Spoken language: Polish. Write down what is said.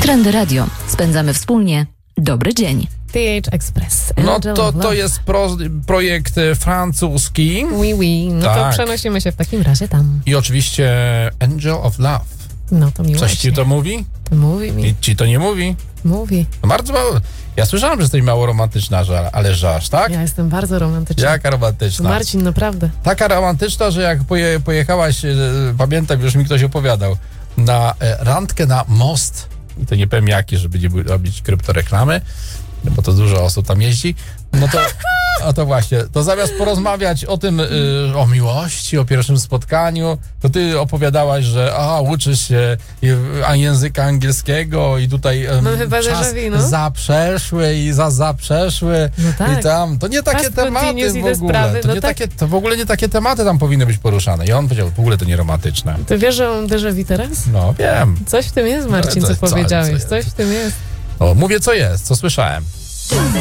Trendy Radio. Spędzamy wspólnie dobry dzień. TH Express. No to jest projekt francuski. Oui. No Tak. to przenosimy się w takim razie tam. I oczywiście Angel of Love. No to miło. Coś ci to mówi? Mówi mi. I ci to nie mówi? Mówi. No bardzo mało. Ja słyszałem, że jesteś mało romantyczna, ale aż, tak? Ja jestem bardzo romantyczna. Jaka romantyczna? Marcin, naprawdę. Taka romantyczna, że jak pojechałaś, pamiętam, już mi ktoś opowiadał, na randkę na most, i to nie powiem jaki, żeby nie robić kryptoreklamy, no bo to dużo osób tam jeździ, no to, a to właśnie, to zamiast porozmawiać o tym, o miłości, o pierwszym spotkaniu, to ty opowiadałaś, że uczysz się języka angielskiego i tutaj No chyba czas déjà vu, no. zaprzeszły i zaprzeszły No tak. i tam, to nie takie Fast tematy continuous w i te ogóle, sprawy, to, no nie tak. to w ogóle nie takie tematy tam powinny być poruszane. I on powiedział, w ogóle to nie romantyczne. Ty wiesz, że mam déjà vu teraz? No wiem. Coś w tym jest, Marcin, Ale co powiedziałeś. co Coś w tym jest. O, mówię co jest, co słyszałem.